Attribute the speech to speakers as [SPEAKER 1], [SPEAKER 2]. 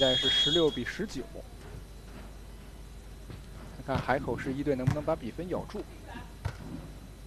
[SPEAKER 1] 在是16比19。看看海口市一队能不能把比分咬住。